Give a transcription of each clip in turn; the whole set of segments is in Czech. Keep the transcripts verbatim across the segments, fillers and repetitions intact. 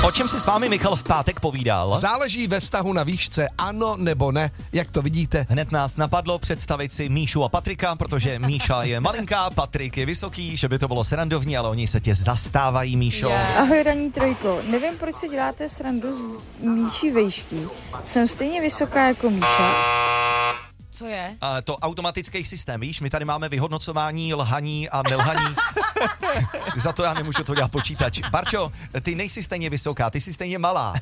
O čem si s vámi Michal v pátek povídal? Záleží ve vztahu na výšce, ano nebo ne, jak to vidíte. Hned nás napadlo představit si Míšu a Patrika, protože Míša je malinká, Patrik je vysoký, že by to bylo srandovní, ale oni se tě zastávají, Míšo. Yeah. Ahoj, Ranní trojko. Nevím, proč si děláte srandu z Míší vejšky. Jsem stejně vysoká jako Míša. Co je? A to automatický systém, víš, my tady máme vyhodnocování lhaní a nelhaní. Za to já nemůžu to dělat počítač. Barčo, ty nejsi stejně vysoká, ty jsi stejně malá.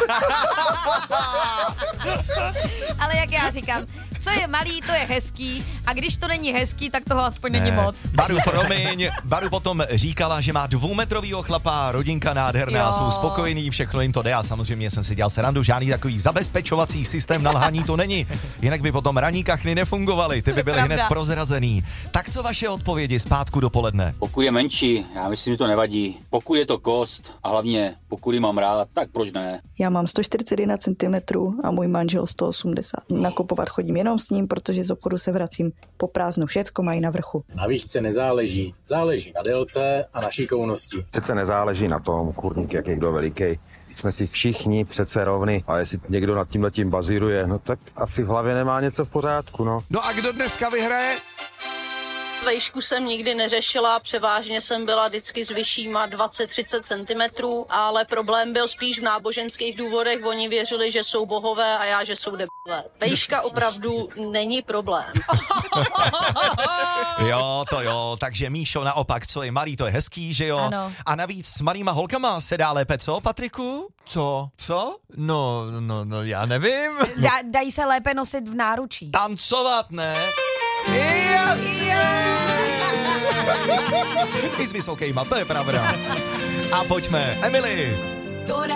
Ale jak já říkám, co je malý, to je hezký, a když to není hezký, tak toho aspoň Ne. není moc. Baru, promiň, Baru potom říkala, že má dvoumetrovýho chlapa, rodinka nádherná, Jo. jsou spokojení, všechno jim to jde a samozřejmě jsem si dělal srandu, žádný takový zabezpečovací systém na lhaní to není, jinak by potom ranní kachny nefungovaly, ty by byly Pravda. hned prozrazený. Tak co vaše odpovědi z pátku dopoledne? Pokud je menší, já myslím, že to nevadí. Pokud je to kost a hlavně pokud ji mám rád, tak proč ne? Já mám sto čtyřicet jedna centimetrů a můj manžel sto osmdesát. Nakupovat chodím jenom s ním, protože z obchodu se vracím po prázdnu. Všecko mají na vrchu. Na výšce nezáleží. Záleží na délce a na šikovnosti. Přece nezáleží na tom, kurník, jak je kdo velikej. Jsme si všichni přece rovny a jestli někdo nad tímhletím bazíruje, no tak asi v hlavě nemá něco v pořádku, no. No a kdo dneska vyhraje? Vejšku jsem nikdy neřešila, převážně jsem byla vždycky s vyššíma dvacet třicet centimetrů, ale problém byl spíš v náboženských důvodech. Oni věřili, že jsou bohové a já, že jsou debile. Vejška opravdu není problém. Jo, to jo, takže Míšo naopak, co je malý, to je hezký, že jo? Ano. A navíc s malýma holkama se dá lépe, co, Patriku? Co? Co? No, no, no, já nevím. Da, dají se lépe nosit v náručí. Tancovat, ne? Jasně! I s vysokýma, to je pravda. A pojďme, Emily.